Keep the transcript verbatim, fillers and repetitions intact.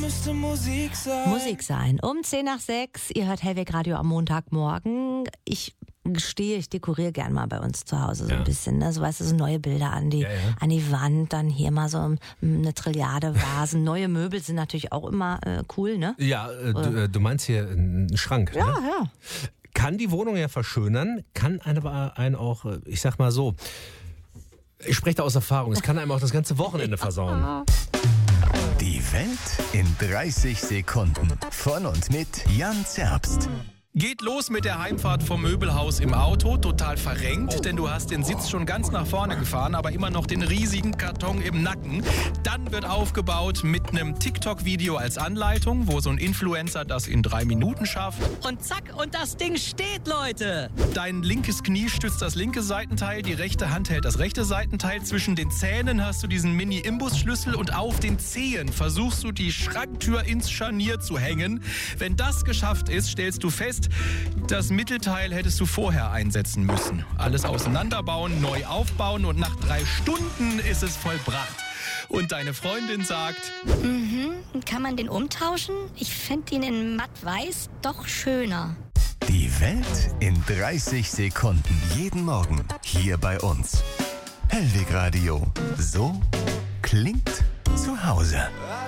müsste Musik sein. Musik sein. Um zehn nach sechs. Ihr hört Hellweg Radio am Montagmorgen. Ich gestehe, ich dekoriere gern mal bei uns zu Hause so ja. ein bisschen. Ne? So, weißt du, so neue Bilder an die, ja, ja. an die Wand, dann hier mal so eine Trilliarde Vasen. Neue Möbel sind natürlich auch immer äh, cool, ne? Ja, äh, du, äh, du meinst hier einen Schrank, ja, ne? Ja, ja. Kann die Wohnung ja verschönern, kann aber einen auch, ich sag mal so, ich spreche da aus Erfahrung, es kann einem auch das ganze Wochenende versauen. Die Welt in dreißig Sekunden. Von und mit Jan Zerbst. Geht los mit der Heimfahrt vom Möbelhaus im Auto, total verrenkt, denn du hast den Sitz schon ganz nach vorne gefahren, aber immer noch den riesigen Karton im Nacken. Dann wird aufgebaut mit einem TikTok-Video als Anleitung, wo so ein Influencer das in drei Minuten schafft. Und zack, und das Ding steht, Leute! Dein linkes Knie stützt das linke Seitenteil, die rechte Hand hält das rechte Seitenteil. Zwischen den Zähnen hast du diesen Mini-Imbusschlüssel und auf den Zehen versuchst du die Schranktür ins Scharnier zu hängen. Wenn das geschafft ist, stellst du fest, das Mittelteil hättest du vorher einsetzen müssen. Alles auseinanderbauen, neu aufbauen und nach drei Stunden ist es vollbracht. Und deine Freundin sagt... Mhm, kann man den umtauschen? Ich finde ihn in matt-weiß doch schöner. Die Welt in dreißig Sekunden. Jeden Morgen hier bei uns. Hellweg Radio. So klingt zu Hause.